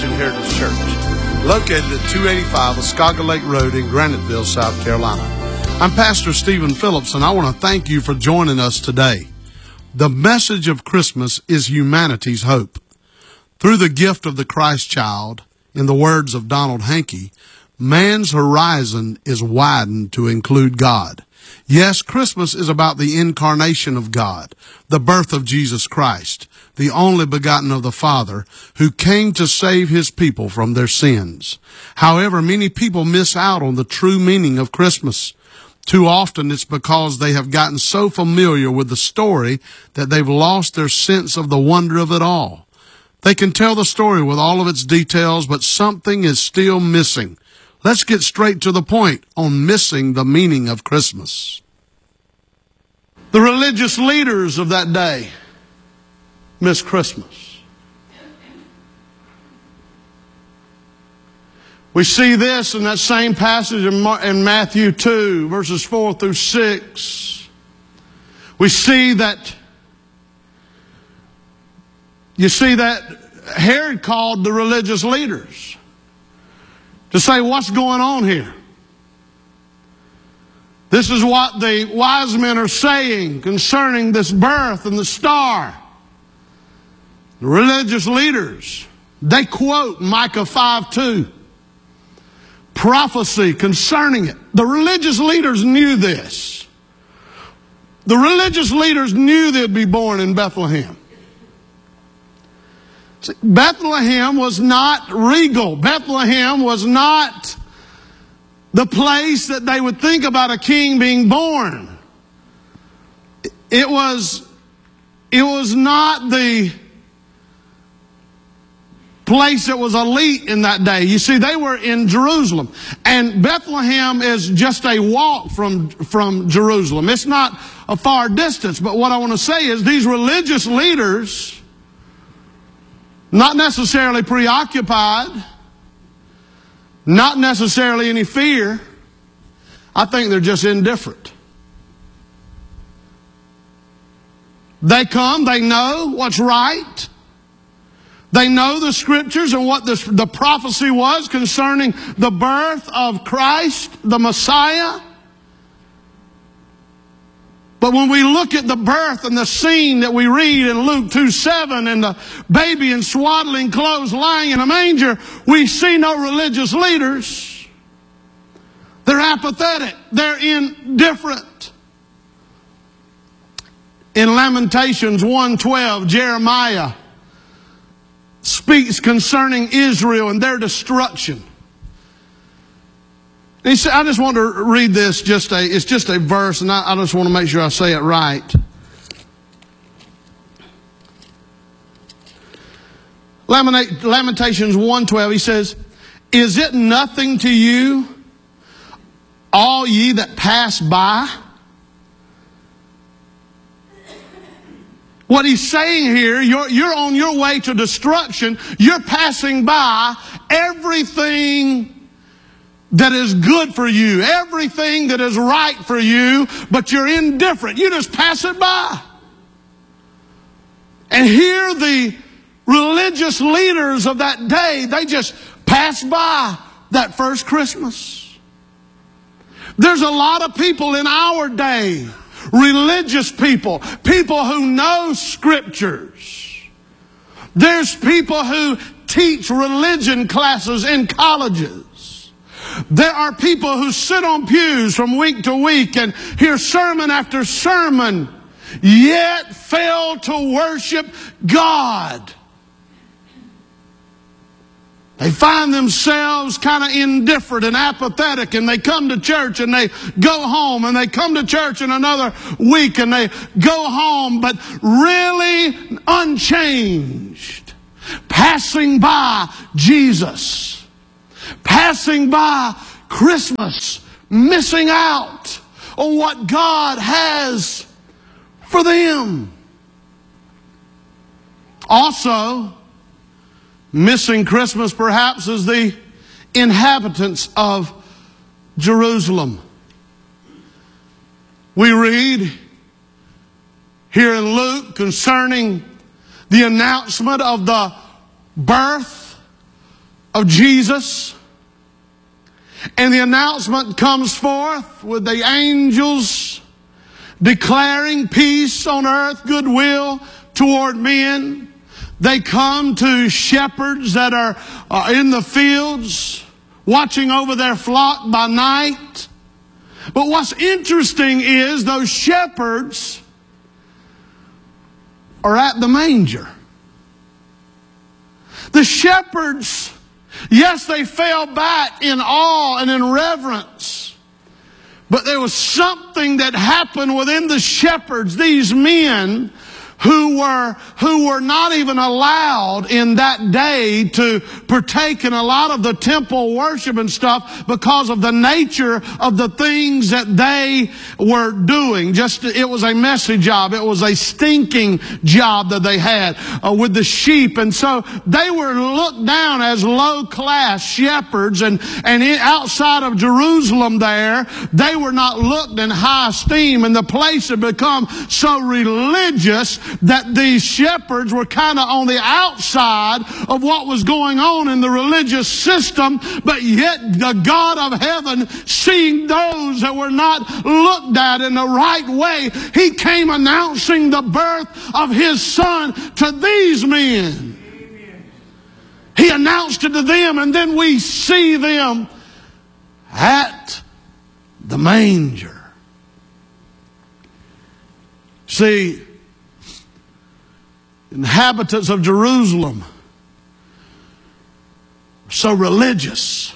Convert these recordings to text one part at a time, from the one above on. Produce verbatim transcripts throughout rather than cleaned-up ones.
Christian Heritage Church, located at two eighty-five Oscaga Lake Road in Graniteville, South Carolina. I'm Pastor Stephen Phillips, and I want to thank you for joining us today. The message of Christmas is humanity's hope. Through the gift of the Christ child, in the words of Donald Hankey, man's horizon is widened to include God. Yes, Christmas is about the incarnation of God, the birth of Jesus Christ, the only begotten of the Father, who came to save his people from their sins. However, many people miss out on the true meaning of Christmas. Too often it's because they have gotten so familiar with the story that they've lost their sense of the wonder of it all. They can tell the story with all of its details, but something is still missing. Let's get straight to the point on missing the meaning of Christmas. The religious leaders of that day missed Christmas. We see this in that same passage in Matthew two, verses four through six. We see that, you see that Herod called the religious leaders to say, what's going on here? This is what the wise men are saying concerning this birth and the star. The religious leaders, they quote Micah five two. Prophecy concerning it. The religious leaders knew this. The religious leaders knew they'd be born in Bethlehem. See, Bethlehem was not regal. Bethlehem was not the place that they would think about a king being born. It was, it was not the place that was elite in that day. You see, they were in Jerusalem. And Bethlehem is just a walk from, from Jerusalem. It's not a far distance. But what I want to say is these religious leaders, not necessarily preoccupied, not necessarily any fear, I think they're just indifferent. They come, they know what's right. They know the scriptures and what the, the prophecy was concerning the birth of Christ, the Messiah. But when we look at the birth and the scene that we read in Luke two seven and the baby in swaddling clothes lying in a manger, we see no religious leaders. They're apathetic. They're indifferent. In Lamentations one twelve, Jeremiah speaks concerning Israel and their destruction. He said, I just want to read this, just a, it's just a verse, and I, I just want to make sure I say it right. Lamentations one twelve, he says, is it nothing to you, all ye that pass by? What he's saying here, you're, you're on your way to destruction. You're passing by everything that is good for you, everything that is right for you, but you're indifferent. You just pass it by. And here the religious leaders of that day, they just pass by that first Christmas. There's a lot of people in our day, religious people, people who know scriptures. There's people who teach religion classes in colleges. There are people who sit on pews from week to week and hear sermon after sermon, yet fail to worship God. They find themselves kind of indifferent and apathetic, and they come to church and they go home, and they come to church in another week and they go home, but really unchanged. Passing by Jesus. Passing by Christmas. Missing out on what God has for them. Also, missing Christmas perhaps is the inhabitants of Jerusalem. We read here in Luke concerning the announcement of the birth of Jesus. And the announcement comes forth with the angels declaring peace on earth, goodwill toward men. They come to shepherds that are uh, in the fields, watching over their flock by night. But what's interesting is those shepherds are at the manger. The shepherds, yes, they fell back in awe and in reverence. But there was something that happened within the shepherds, these men who were, who were not even allowed in that day to partake in a lot of the temple worship and stuff because of the nature of the things that they were doing. Just, it was a messy job. It was a stinking job that they had uh, with the sheep. And so they were looked down as low-class shepherds. And, and in, outside of Jerusalem there, they were not looked in high esteem. And the place had become so religious that these shepherds were kind of on the outside of what was going on in the religious system, but yet the God of heaven, seeing those that were not looked at in the right way, He came announcing the birth of His Son to these men. He announced it to them, and then we see them at the manger. See, inhabitants of Jerusalem are so religious.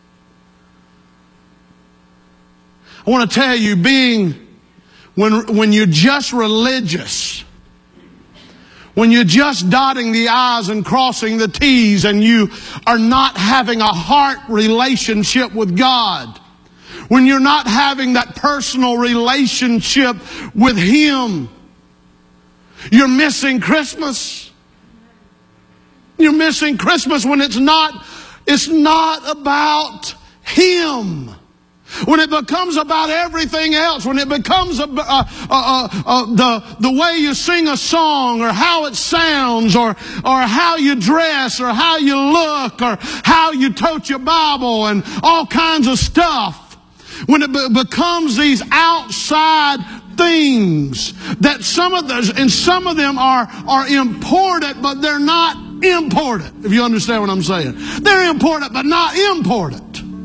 I want to tell you, being when when you're just religious, when you're just dotting the I's and crossing the T's, and you are not having a heart relationship with God, when you're not having that personal relationship with Him, you're missing Christmas. You're missing Christmas when it's not, it's not about Him. When it becomes about everything else, when it becomes a, uh, uh, uh, uh, the, the way you sing a song, or how it sounds, or, or how you dress, or how you look, or how you tote your Bible, and all kinds of stuff. When it be- becomes these outside things that some of those, and some of them are, are important, but they're not important, if you understand what I'm saying. They're important, but not important.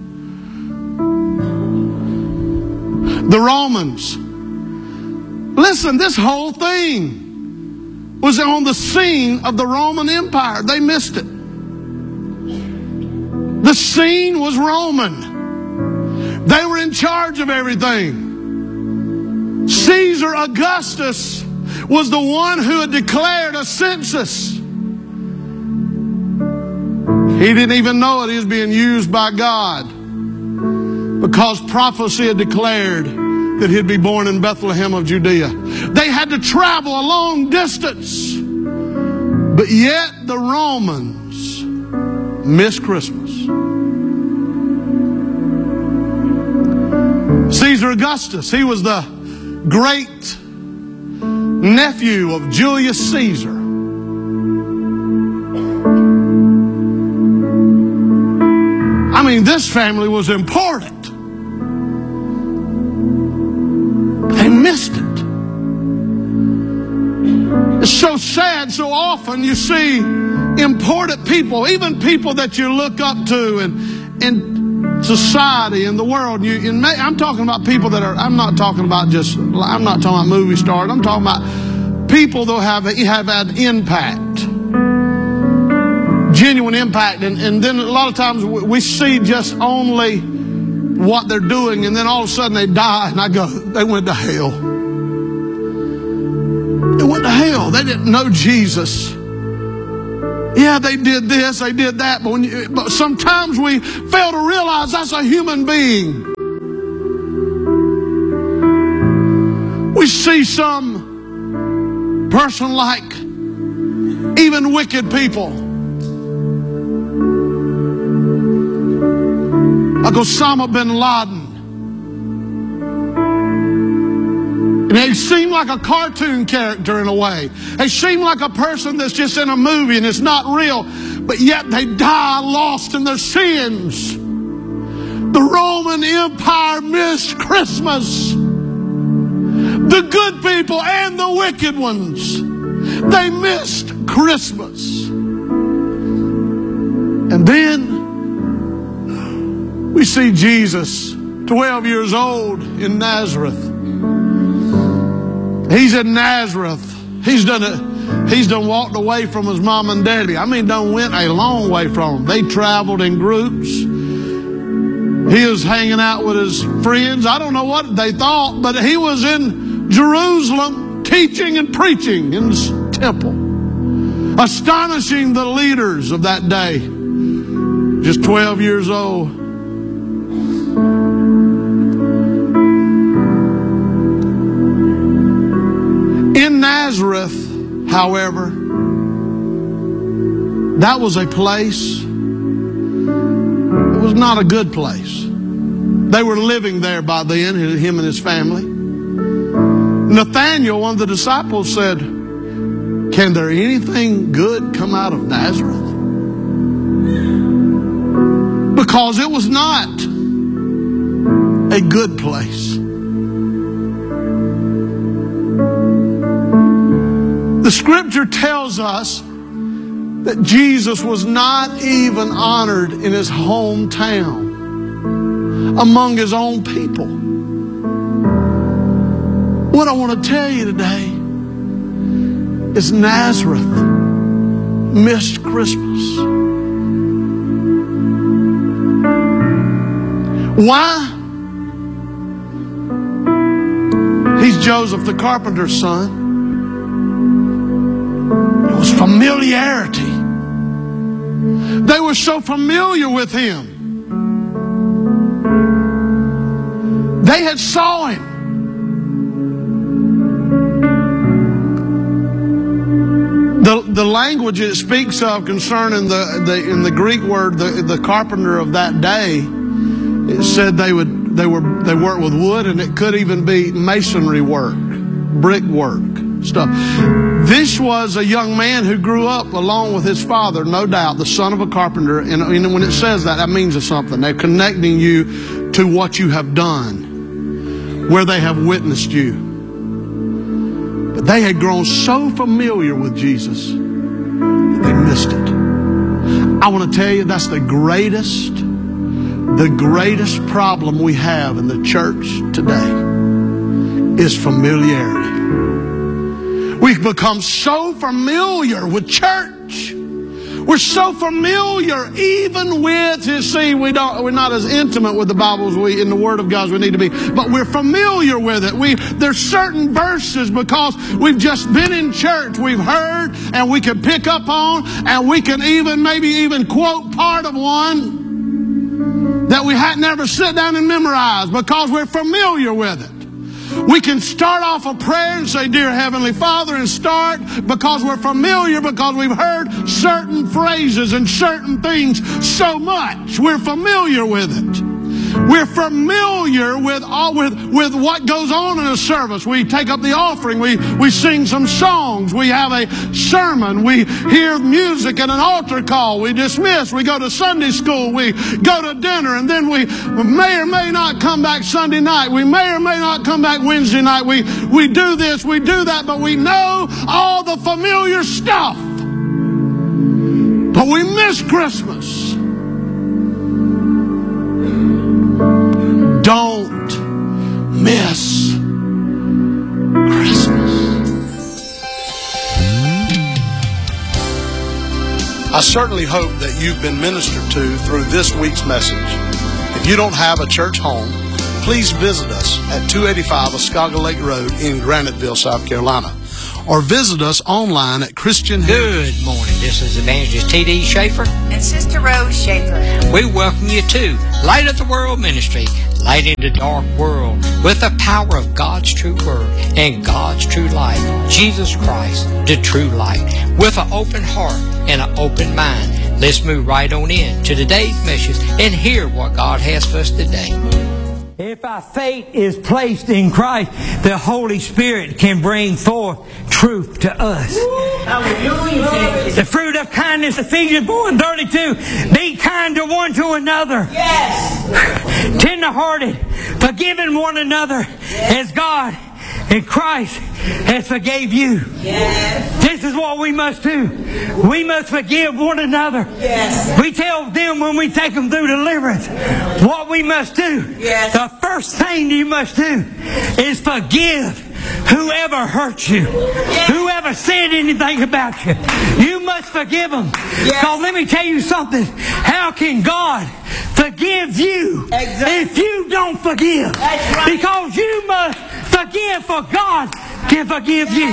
The Romans. Listen, this whole thing was on the scene of the Roman Empire. They missed it. The scene was Roman. They were in charge of everything. Caesar Augustus was the one who had declared a census. He didn't even know it. He was being used by God, because prophecy had declared that He'd be born in Bethlehem of Judea. They had to travel a long distance, but yet the Romans missed Christmas. Caesar Augustus, he was the great nephew of Julius Caesar. I mean, this family was important. They missed it. It's so sad. So often you see important people, even people that you look up to in, in society, in the world. You, in, I'm talking about people that are, I'm not talking about just, I'm not talking about movie stars. I'm talking about people that have, have had impact. Genuine impact. And, and then a lot of times we see just only what they're doing, and then all of a sudden they die, and I go, they went to hell. They went to hell. They didn't know Jesus. Yeah, they did this, they did that, but, when you, but sometimes we fail to realize that's a human being. We see some person like even wicked people, like Osama bin Laden. And they seem like a cartoon character in a way. They seem like a person that's just in a movie and it's not real. but yet they die lost in their sins. The Roman Empire missed Christmas. The good people and the wicked ones, they missed Christmas. And then we see Jesus, twelve years old, in Nazareth. He's in Nazareth. He's done it. He's done walked away from his mom and daddy. I mean, done went a long way from them. They traveled in groups. He was hanging out with his friends. I don't know what they thought, but he was in Jerusalem teaching and preaching in the temple, astonishing the leaders of that day. Just twelve years old. In Nazareth, however, that was a place, it was not a good place. They were living there by then, him and his family. Nathanael, one of the disciples, said, "Can there anything good come out of Nazareth?" Because it was not a good place. The scripture tells us that Jesus was not even honored in his hometown, among his own people. What I want to tell you today is Nazareth missed Christmas. Why? He's Joseph the carpenter's son. It was familiarity. They were so familiar with him. They had saw him. The, the language it speaks of concerning the, the in the Greek word, the, the carpenter of that day, it said they would they were they worked with wood, and it could even be masonry work, brick work, stuff. This was a young man who grew up along with his father, no doubt, the son of a carpenter. And, and when it says that, that means something. They're connecting you to what you have done, where they have witnessed you. But they had grown so familiar with Jesus that they missed it. I want to tell you, that's the greatest, the greatest problem we have in the church today is familiarity. We've become so familiar with church. We're so familiar even with His. See, we don't, we're not as intimate with the Bible as we, in the Word of God as we need to be. But we're familiar with it. We, there's certain verses because we've just been in church. We've heard and we can pick up on, and we can even, maybe even quote part of one that we hadn't ever sit down and memorized because we're familiar with it. We can start off a prayer and say, "Dear Heavenly Father," and start because we're familiar, because we've heard certain phrases and certain things so much. We're familiar with it. We're familiar with all with, with what goes on in a service. We take up the offering. We, we sing some songs. We have a sermon. We hear music and an altar call. We dismiss. We go to Sunday school. We go to dinner. And then we may or may not come back Sunday night. We may or may not come back Wednesday night. We, we do this, we do that, but we know all the familiar stuff. But we miss Christmas. Don't miss Christmas. I certainly hope that you've been ministered to through this week's message. If you don't have a church home, please visit us at two eighty-five Oscaga Lake Road in Graniteville, South Carolina. Or visit us online at Christian. Good morning. This is Evangelist T D Schaefer and Sister Rose Schaefer. We welcome you to Light of the World Ministry, light in the dark world with the power of God's true word and God's true light, Jesus Christ, the true light. With an open heart and an open mind, let's move right on in to today's message and hear what God has for us today. If our faith is placed in Christ, the Holy Spirit can bring forth truth to us. The fruit of kindness, Ephesians four and thirty-two. Be kind to one to another. Yes. Tender-hearted, forgiving one another as God and Christ has forgave you. Yes. This is what we must do. We must forgive one another. Yes. We tell them when we take them through deliverance what we must do. Yes. The first thing you must do is forgive whoever hurt you, yes. whoever said anything about you. You must forgive them. Yes. Because let me tell you something. How can God forgive you exactly. if you don't forgive? That's right. Because you must forgive, for God can forgive you.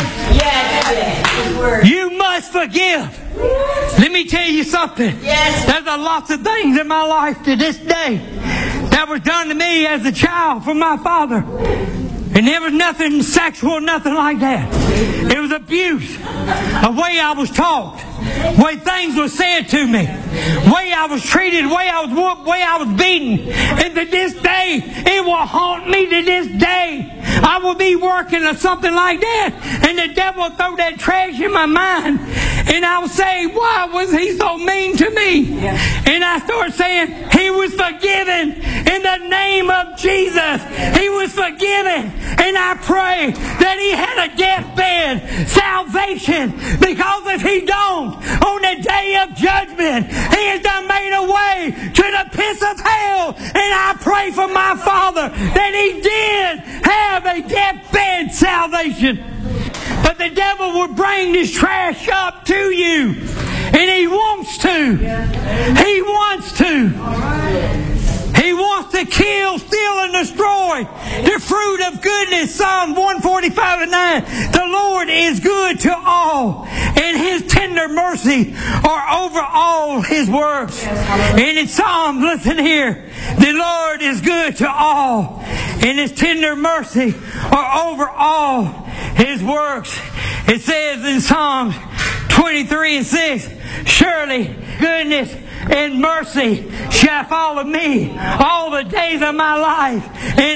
Yes, yes. You must forgive. Let me tell you something. Yes. There's a lots of things in my life to this day that was done to me as a child from my father. And there was nothing sexual, nothing like that. It was abuse. The way I was taught. The way things were said to me. The way I was treated. The way I was whooped. The way I was beaten. And to this day, it will haunt me to this day. I will be working or something like that. And the devil will throw that trash in my mind. And I'll say, why was he so mean to me? And I start saying, he was forgiven in the name of Jesus. He was forgiven. And I pray that he had a deathbed salvation, because if he don't, on the day of judgment, he has done made a way to the pits of hell. And I pray for my father that he did have a deathbed salvation. But the devil will bring this trash up to you. And he wants to. He wants to. He wants to kill, steal, and destroy the fruit of goodness. Psalm one forty-five and nine. The Lord is good to all, and His tender mercy are over all His works. And in Psalm, listen here. The Lord is good to all, and His tender mercy are over all His works. It says in Psalms twenty-three and six, surely goodness and mercy shall follow me all the days of my life, and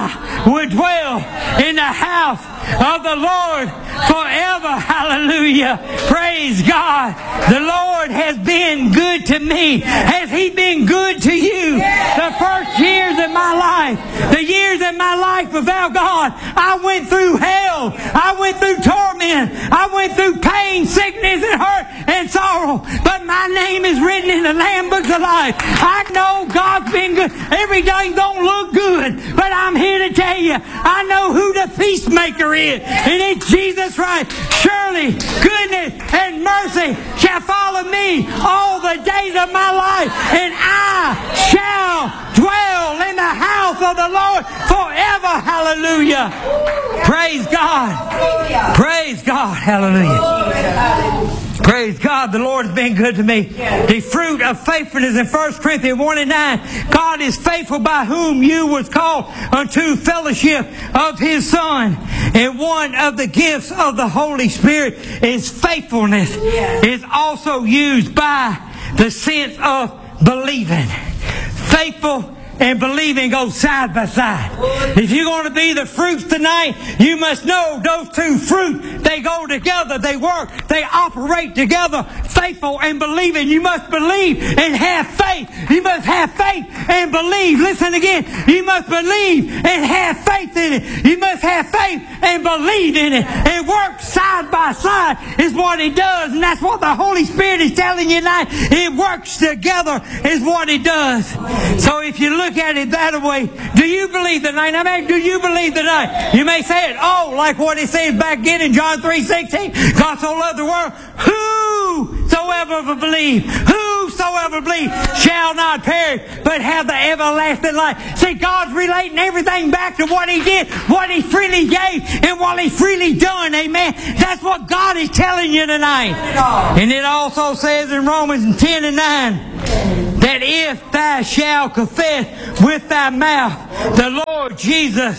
I will dwell in the house of the Lord forever. Hallelujah. Praise God. The Lord has been good to me. Has He been good to you? The first years of my life, the years of my life without God, I went through hell. I went through torment. I went through pain, sickness, and hurt, and sorrow. But my name is written in the Lamb Book of Life. I know God's been good. Everything don't look good, but I'm here to tell you, I know who the peacemaker is, and it's Jesus Christ. Surely goodness and mercy shall follow me all the days of my life, and I shall dwell in the house of the Lord forever. Hallelujah. Praise God. Praise God. Hallelujah. Praise God, the Lord has been good to me. The fruit of faithfulness in First Corinthians one and nine. God is faithful, by whom you was called unto fellowship of His Son. And one of the gifts of the Holy Spirit is faithfulness. Is also used by the sense of believing. Faithful and believing go side by side. If you're going to be the fruits tonight, you must know those two fruit, they go together, they work, they operate together. Faithful and believing. You must believe and have faith. You must have faith and believe. Listen again. You must believe and have faith in it. You must have faith and believe in it. And work side by side is what it does. And that's what the Holy Spirit is telling you tonight. It works together is what it does. So if you look Look at it that way. Do you believe tonight? I mean, do you believe tonight? You may say it, oh, like what it says back again in John three sixteen. God so loved the world, whosoever believe, whosoever believe shall not perish, but have the everlasting life. See, God's relating everything back to what He did, what He freely gave, and what He freely done. Amen. That's what God is telling you tonight. And it also says in Romans ten and nine, that if thou shalt confess with thy mouth the Lord Jesus,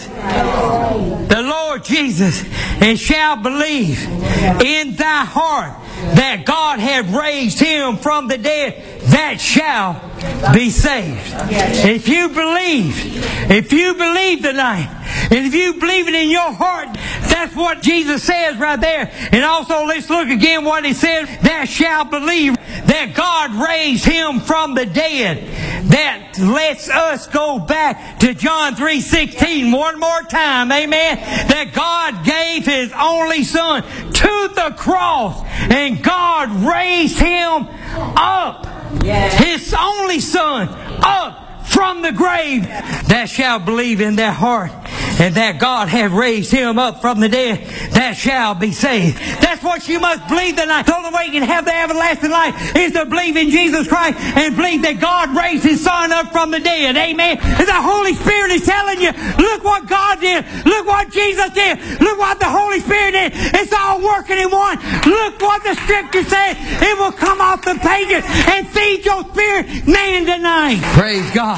the Lord Jesus, and shalt believe in thy heart that God hath raised Him from the dead, that shall be saved. If you believe, if you believe tonight, and if you believe it in your heart, that's what Jesus says right there. And also, let's look again what He says. That shall believe that God raised Him from the dead. That lets us go back to John three sixteen one more time. Amen. That God gave His only Son to the cross, and God raised Him up. His only Son up from the grave. That shall believe in their heart, and that God hath raised Him up from the dead, that shall be saved. That's what you must believe tonight. The only way you can have the everlasting life is to believe in Jesus Christ and believe that God raised His Son up from the dead. Amen. And the Holy Spirit is telling you, look what God did. Look what Jesus did. Look what the Holy Spirit did. It's all working in one. Look what the Scripture says. It will come off the pages and feed your spirit man tonight. Praise God.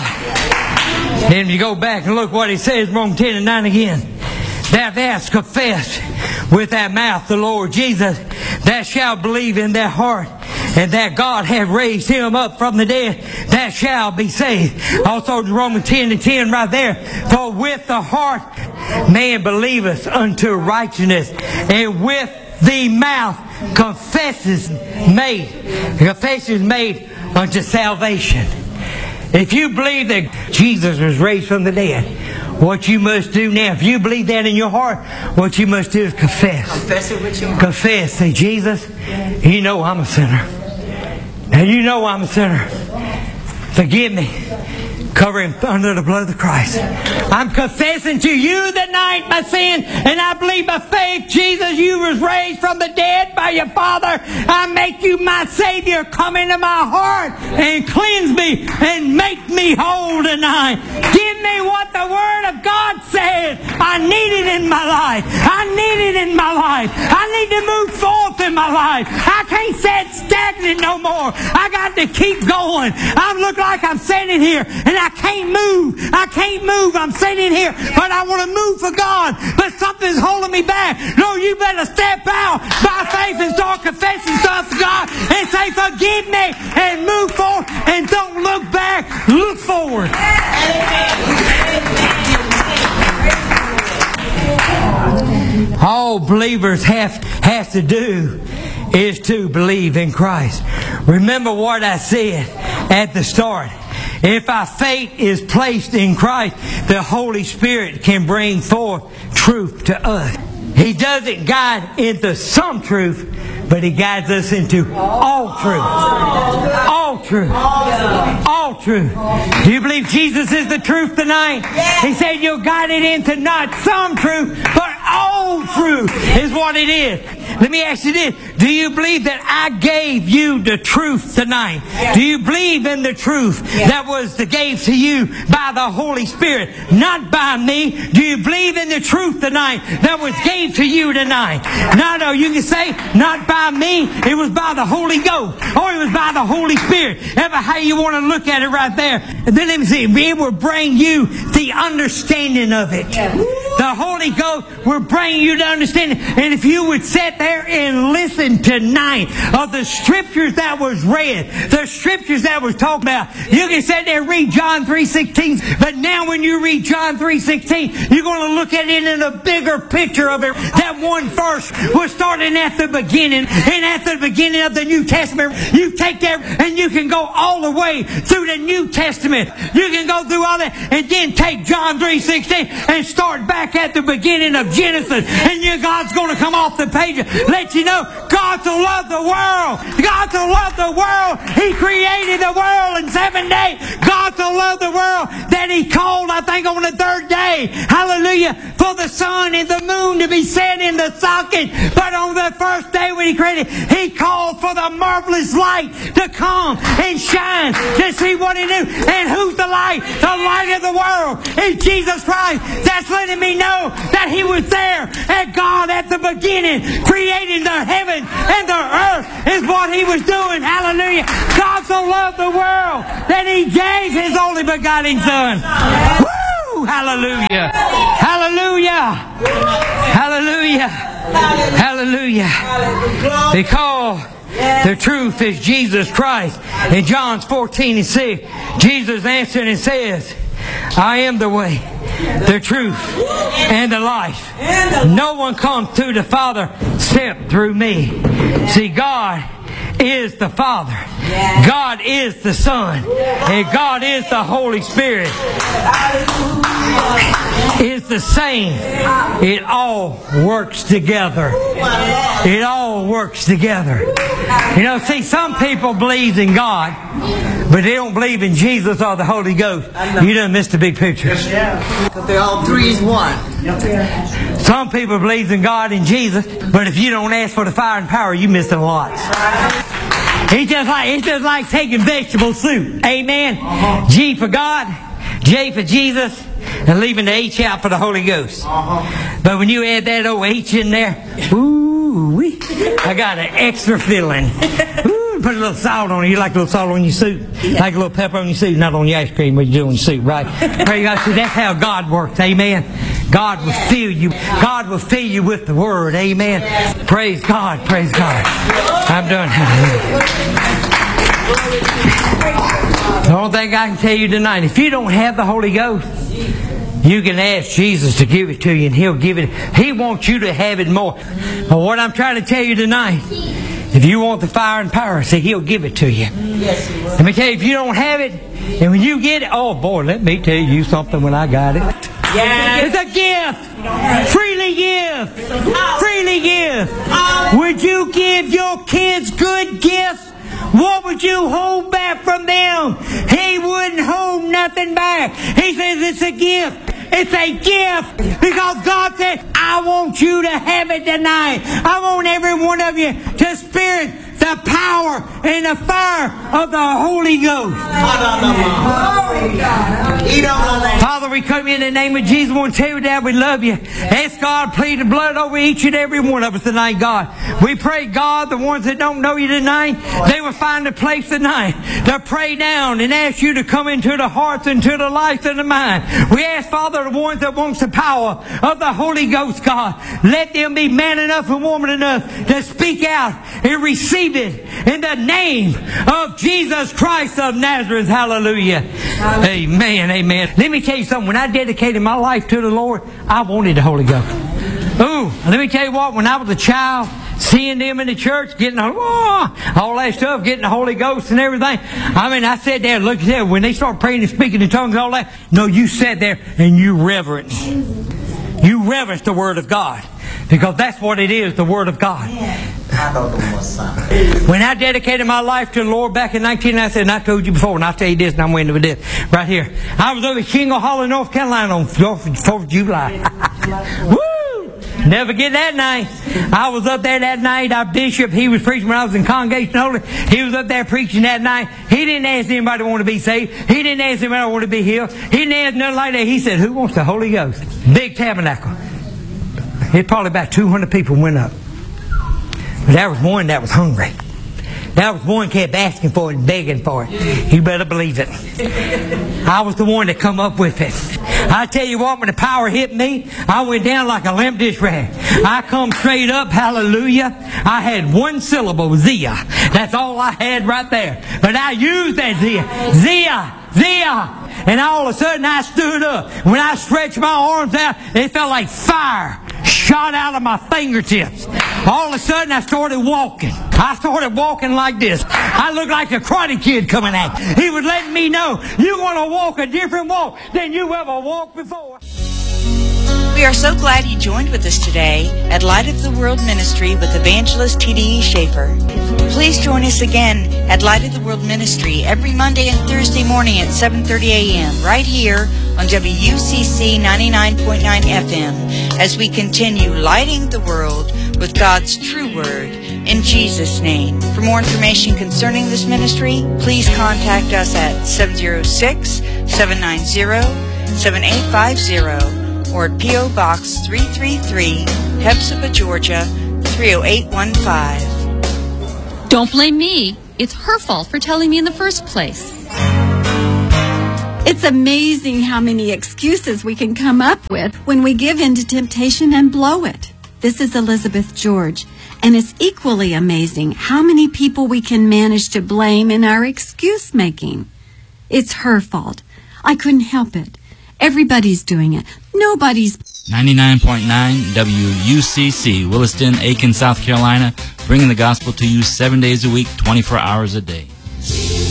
Then you go back and look what He says, Romans ten and nine again. Thou hast confessed with thy mouth the Lord Jesus, that shall believe in their heart, and that God hath raised Him up from the dead, that shall be saved. Also Romans ten and ten right there. For with the heart man believeth unto righteousness, and with the mouth confesses made. Confession is made unto salvation. If you believe that Jesus was raised from the dead, what you must do now, if you believe that in your heart, what you must do is confess. Confess it with your heart. Confess. Say, Jesus, you know I'm a sinner. Now you know I'm a sinner. Forgive me. Cover him under the blood of Christ. I'm confessing to you tonight my sin, and I believe by faith, Jesus, you was raised from the dead by your Father. I make you my Savior. Come into my heart and cleanse me and make me whole tonight. Give me what the Word of God says. I need it in my life. I need it in my life. I need to move forth in my life. I can't sit stagnant no more. I got to keep going. I look like I'm sitting here and I can't move. I can't move. I'm sitting here, but I want to move for God. But something's holding me back. No, you better step out by faith and start confessing stuff to God and say, forgive me, and move forward and don't look back. Look forward. All believers have, have to do is to believe in Christ. Remember what I said at the start. If our faith is placed in Christ, the Holy Spirit can bring forth truth to us. He doesn't guide into some truth, but He guides us into all truth. All truth. All truth. Do you believe Jesus is the truth tonight? He said you're guided into not some truth, but all truth is what it is. Let me ask you this. Do you believe that I gave you the truth tonight? Do you believe in the truth that was gave to you by the Holy Spirit, not by me? Do you believe in the truth tonight that was gave to you tonight? No, no, you can say, not by me, it was by the Holy Ghost, or it was by the Holy Spirit. Ever how you want to look at it right there. And then let me see, it will bring you the understanding of it. The Holy Ghost will bring you the understanding. And if you would sit there and listen tonight of the scriptures that was read, the scriptures that was talked about, you can sit there and read John three sixteen. But now when you read John three sixteen, you're going to look at it in a bigger picture of it. That one verse was starting at the beginning. And at the beginning of the New Testament, you take that and you can go all the way through the New Testament. You can go through all that and then take John three sixteen and start back at the beginning of Genesis. And you, God's going to come off the page and let you know God so loved the world. God so loved the world. He created the world in seven days. God so loved the world that He called, I think, on the third day, hallelujah, for the sun and the moon to be set in the socket. But on the first day when He created, He called for the marvelous light to come and shine to see what He knew. And who's the light? The light of the world is Jesus Christ. That's letting me know that He was there at God at the beginning, creating the heaven and the earth is what He was doing. Hallelujah. God so loved the world that He gave His only begotten Son. Woo! Hallelujah. Hallelujah. Hallelujah. Hallelujah. Because The truth is Jesus Christ. In John fourteen and six, Jesus answered and says, I am the way, the truth, and the life. No one comes to the Father except through me. See, God is the Father. God is the Son. And God is the Holy Spirit. It's the same. It all works together. It all works together. You know, see, some people believe in God, but they don't believe in Jesus or the Holy Ghost. You done missed the big picture. They're all three is one. Some people believe in God and Jesus, but if you don't ask for the fire and power, you miss a lot. It's just like it's just like taking vegetable soup. Amen. Uh-huh. G for God, J for Jesus, and leaving the H out for the Holy Ghost. Uh-huh. But when you add that old H in there, ooh, wee, I got an extra feeling. Ooh, put a little salt on it. You like a little salt on your soup, yeah. Like a little pepper on your soup, not on your ice cream. What you do on your soup, right? Praise God. See, that's how God works. Amen. God will fill you. God will fill you with the Word. Amen. Praise God. Praise God. I'm done. The only thing I can tell you tonight, if you don't have the Holy Ghost, you can ask Jesus to give it to you and He'll give it. He wants you to have it more. But what I'm trying to tell you tonight, if you want the fire and power, see, He'll give it to you. Let me tell you, if you don't have it, and when you get it, oh boy, let me tell you something when I got it. Yes. It's a gift. Freely give. Freely give. Would you give your kids good gifts? What would you hold back from them? He wouldn't hold nothing back. He says it's a gift. It's a gift. Because God said, I want you to have it tonight. I want every one of you to experience the power and the fire of the Holy Ghost. Father, we come in the name of Jesus. We want to tell you that we love you. Ask God, plead the blood over each and every one of us tonight, God. We pray, God, the ones that don't know you tonight, they will find a place tonight to pray down and ask you to come into the hearts and to the lives and the mind. We ask, Father, the ones that wants the power of the Holy Ghost, God, let them be man enough and woman enough to speak out and receive it in the name of Jesus Christ of Nazareth. Hallelujah. Amen. Amen. Let me tell you something. When I dedicated my life to the Lord, I wanted the Holy Ghost. Ooh, let me tell you what, when I was a child, seeing them in the church, getting oh, all that stuff, getting the Holy Ghost and everything. I mean, I sat there, looked there, when they start praying and speaking in tongues and all that, no, you sat there and you reverence. You reverence the Word of God. Because that's what it is, the Word of God. When I dedicated my life to the Lord back in nineteen ninety-seven, and I told you before, and I'll tell you this, and I'm waiting for this, right here. I was over at Shingle Hollow, North Carolina on fourth of July. Woo! Never forget that night. I was up there that night. Our bishop, he was preaching when I was in Congregation Holy. He was up there preaching that night. He didn't ask anybody to want to be saved. He didn't ask anybody to want to be healed. He didn't ask nothing like that. He said, who wants the Holy Ghost? Big tabernacle. It probably about two hundred people went up. But there was one that was hungry. There was one kept asking for it and begging for it. You better believe it. I was the one that come up with it. I tell you what, when the power hit me, I went down like a limp dish rag. I come straight up, hallelujah. I had one syllable, Zia. That's all I had right there. But I used that Zia. Zia! Zia! And all of a sudden I stood up. When I stretched my arms out, it felt like fire shot out of my fingertips. All of a sudden I started walking. I started walking like this. I looked like a Karate Kid coming at me. He was letting me know, you're going to walk a different walk than you ever walked before. We are so glad you joined with us today at Light of the World Ministry with Evangelist T D E Schaefer. Please join us again at Light of the World Ministry every Monday and Thursday morning at seven thirty a.m. right here on W C C ninety-nine point nine F M as we continue lighting the world with God's true word in Jesus' name. For more information concerning this ministry, please contact us at seven oh six, seven nine zero, seven eight five zero or at P O Box three three three, Hepzibah, Georgia three oh eight one five. Don't blame me. It's her fault for telling me in the first place. It's amazing how many excuses we can come up with when we give in to temptation and blow it. This is Elizabeth George, And it's equally amazing how many people we can manage to blame in our excuse making. It's her fault. I couldn't help it. Everybody's doing it. Nobody's... ninety-nine point nine W U C C, Williston, Aiken, South Carolina, bringing the gospel to you seven days a week, twenty-four hours a day.